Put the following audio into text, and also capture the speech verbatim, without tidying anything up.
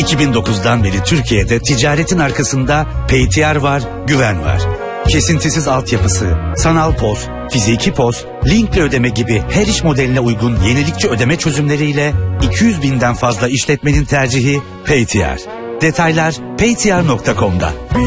iki bin dokuzdan beri Türkiye'de ticaretin arkasında Paytr var, güven var. Kesintisiz altyapısı, sanal poz, fiziki poz, linkle ödeme gibi her iş modeline uygun yenilikçi ödeme çözümleriyle iki yüz binden fazla işletmenin tercihi Paytr. Detaylar paytr nokta com'da.